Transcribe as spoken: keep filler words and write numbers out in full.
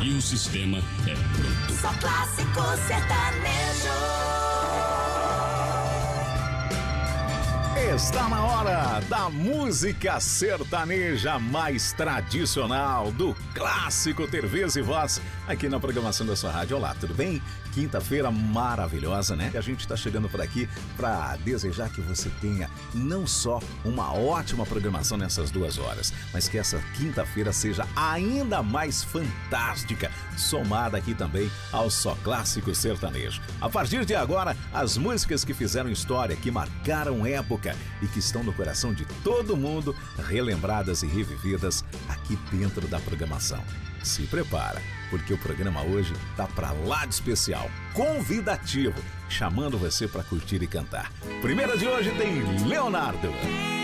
e o sistema é pronto. Só clássico sertanejo. Está na hora da música sertaneja mais tradicional, do clássico Ter Vez e Voz, aqui na programação da sua rádio. Olá, tudo bem? Quinta-feira maravilhosa, né? E a gente está chegando por aqui para desejar que você tenha não só uma ótima programação nessas duas horas, mas que essa quinta-feira seja ainda mais fantástica, somada aqui também ao Só Clássico Sertanejo. A partir de agora, as músicas que fizeram história, que marcaram época e que estão no coração de todo mundo, relembradas e revividas aqui dentro da programação. Se prepara, porque o programa hoje tá pra lá de especial, convidativo, chamando você pra curtir e cantar. Primeira de hoje tem Leonardo.